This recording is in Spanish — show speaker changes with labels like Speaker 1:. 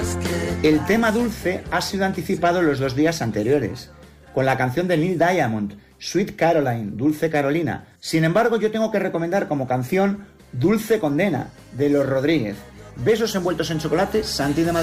Speaker 1: El tema dulce ha sido anticipado los 2 días anteriores, con la canción de Neil Diamond, Sweet Caroline, Dulce Carolina. Sin embargo, yo tengo que recomendar como canción Dulce Condena, de Los Rodríguez. Besos envueltos en chocolate, Santi de Madrid.